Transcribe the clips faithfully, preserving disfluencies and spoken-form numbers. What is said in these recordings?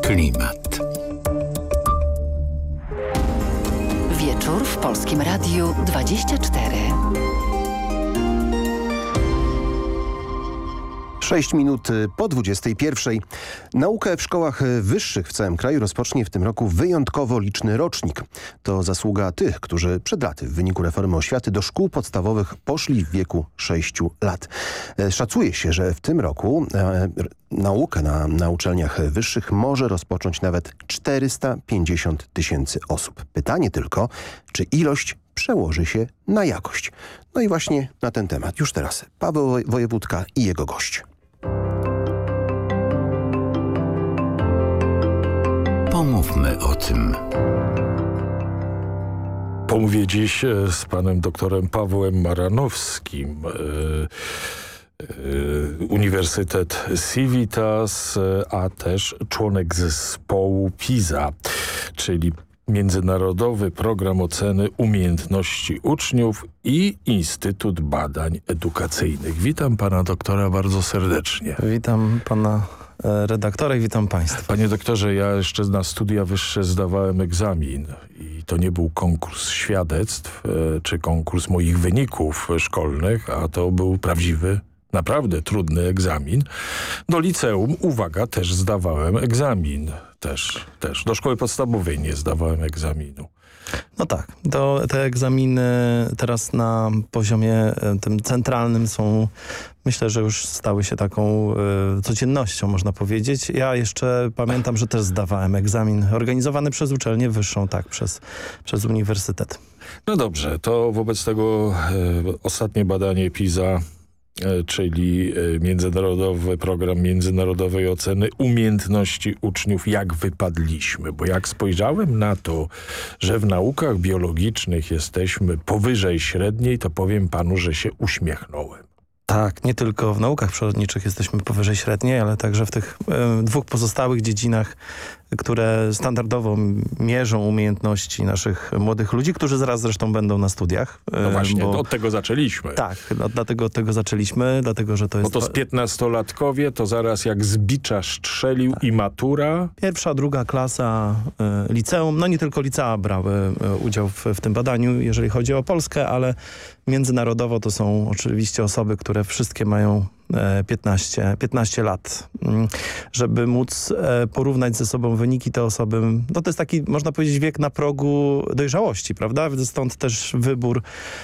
Klimat. Wieczór w Polskim Radiu dwadzieścia cztery. Sześć minut po dwudziestej pierwszej. Naukę w szkołach wyższych w całym kraju rozpocznie w tym roku wyjątkowo liczny rocznik. To zasługa tych, którzy przed laty w wyniku reformy oświaty do szkół podstawowych poszli w wieku sześciu lat. Szacuje się, że w tym roku e, naukę na, na uczelniach wyższych może rozpocząć nawet czterysta pięćdziesiąt tysięcy osób. Pytanie tylko, czy ilość przełoży się na jakość. No i właśnie na ten temat już teraz Paweł Wojewódka i jego gość. Pomówmy o tym. Pomówię dziś z panem doktorem Pawłem Maranowskim. Uniwersytet Civitas, a też członek zespołu PISA, czyli Międzynarodowy Program Oceny Umiejętności Uczniów i Instytut Badań Edukacyjnych. Witam pana doktora bardzo serdecznie. Witam pana redaktora i witam państwa. Panie doktorze, ja jeszcze na studia wyższe zdawałem egzamin i to nie był konkurs świadectw czy konkurs moich wyników szkolnych, a to był prawdziwy, naprawdę trudny egzamin. Do liceum, uwaga, też zdawałem egzamin. Też, też. Do szkoły podstawowej nie zdawałem egzaminu. No tak, to te egzaminy teraz na poziomie tym centralnym są, myślę, że już stały się taką y, codziennością, można powiedzieć. Ja jeszcze pamiętam, że też zdawałem egzamin organizowany przez uczelnię wyższą, tak, przez, przez uniwersytet. No dobrze, to wobec tego y, ostatnie badanie PISA, czyli Międzynarodowy Program Międzynarodowej Oceny Umiejętności Uczniów, jak wypadliśmy. Bo jak spojrzałem na to, że w naukach biologicznych jesteśmy powyżej średniej, to powiem panu, że się uśmiechnąłem. Tak, nie tylko w naukach przyrodniczych jesteśmy powyżej średniej, ale także w tych y, dwóch pozostałych dziedzinach, które standardowo mierzą umiejętności naszych młodych ludzi, którzy zaraz zresztą będą na studiach. No właśnie, bo, od tego zaczęliśmy. Tak, no, dlatego od tego zaczęliśmy, dlatego że to jest... Bo to z piętnastolatkowie to zaraz jak z bicza strzelił tak. I matura. Pierwsza, druga klasa y, liceum, no nie tylko licea brały y, udział w, w tym badaniu, jeżeli chodzi o Polskę, ale międzynarodowo to są oczywiście osoby, które wszystkie mają piętnaście, piętnaście lat. Żeby móc porównać ze sobą wyniki, te osoby, no to jest taki, można powiedzieć, wiek na progu dojrzałości, prawda? Stąd też wybór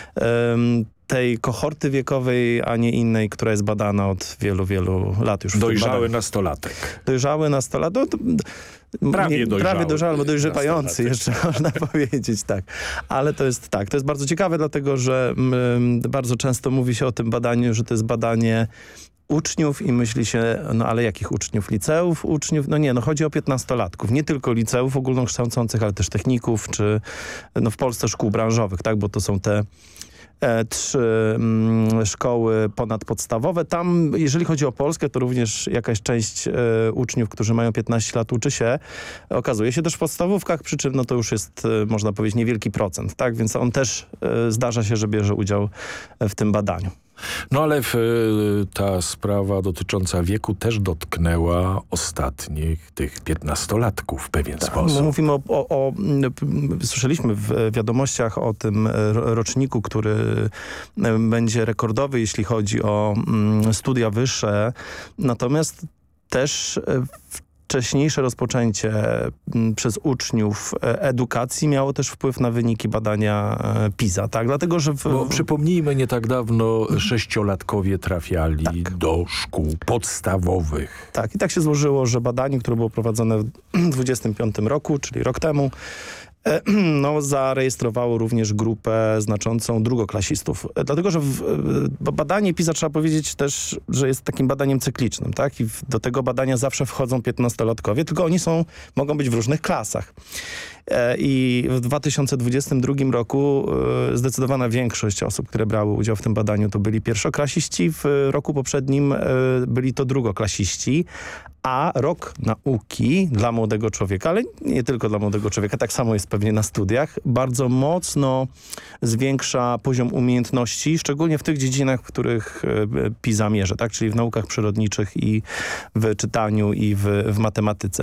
um, tej kohorty wiekowej, a nie innej, która jest badana od wielu, wielu lat już. Dojrzały nastolatek. Dojrzały nastolatek. No, Prawie nie, dojrzały. Prawie dojrzały, bo dojrzewający jeszcze można powiedzieć, tak. Ale to jest tak, to jest bardzo ciekawe, dlatego że mm, bardzo często mówi się o tym badaniu, że to jest badanie uczniów i myśli się, no ale jakich uczniów? Liceów, uczniów? No nie, no chodzi o piętnastolatków. Nie tylko liceów ogólnokształcących, ale też techników, czy no w Polsce szkół branżowych, tak, bo to są te E, trzy mm, szkoły ponadpodstawowe. Tam, jeżeli chodzi o Polskę, to również jakaś część e, uczniów, którzy mają piętnaście lat, uczy się. Okazuje się też w podstawówkach, przy czym no to już jest, e, można powiedzieć, niewielki procent, tak? Więc on też e, zdarza się, że bierze udział w tym badaniu. No ale w, ta sprawa dotycząca wieku też dotknęła ostatnich tych piętnastolatków w pewien tak, sposób. No mówimy o, o, o... Słyszeliśmy w wiadomościach o tym roczniku, który będzie rekordowy, jeśli chodzi o studia wyższe. Natomiast też wcześniejsze rozpoczęcie przez uczniów edukacji miało też wpływ na wyniki badania PISA, tak? Dlatego, że... W... Bo przypomnijmy, nie tak dawno sześciolatkowie trafiali tak. do szkół podstawowych. Tak, i tak się złożyło, że badanie, które było prowadzone w dwudziestym piątym roku, czyli rok temu, no, zarejestrowało również grupę znaczącą drugoklasistów. Dlatego, że w, badanie PISA trzeba powiedzieć też, że jest takim badaniem cyklicznym, tak? I w, do tego badania zawsze wchodzą piętnastolatkowie, tylko oni są, mogą być w różnych klasach. E, I w dwa tysiące dwudziestym drugim roku e, zdecydowana większość osób, które brały udział w tym badaniu, to byli pierwszoklasiści. W roku poprzednim e, byli to drugoklasiści, a rok nauki dla młodego człowieka, ale nie tylko dla młodego człowieka, tak samo jest pewnie na studiach, bardzo mocno zwiększa poziom umiejętności, szczególnie w tych dziedzinach, w których PISA mierzy, tak? Czyli w naukach przyrodniczych i w czytaniu i w, w matematyce.